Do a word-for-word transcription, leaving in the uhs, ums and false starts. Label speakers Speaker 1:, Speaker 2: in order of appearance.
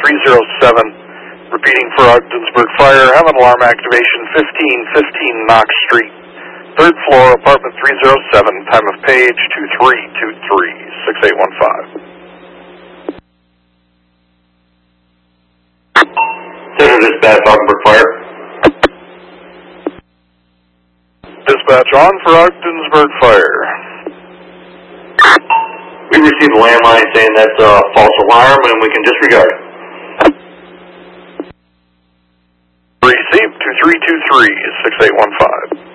Speaker 1: three zero seven, repeating for Ogdensburg Fire, have an alarm activation fifteen fifteen Knox Street, third floor, apartment three zero seven, time of page two three two three, six eight one five.
Speaker 2: Center Dispatch, Ogdensburg Fire.
Speaker 1: Dispatch on for Ogdensburg Fire.
Speaker 2: We received a landline saying that's a false alarm and we can disregard it.
Speaker 1: Received two three two three, six eight one five.